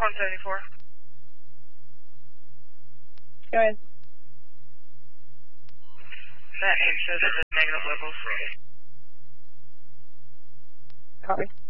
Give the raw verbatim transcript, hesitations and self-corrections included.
one seventy-four. Go ahead. That shows it as negative locals. Copy.